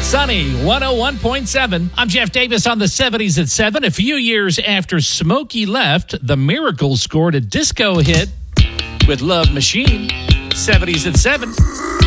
Sunny 101.7. I'm Jeff Davis on the 70s at 7. A few years after Smokey left, the Miracles scored a disco hit with Love Machine. 70s at 7.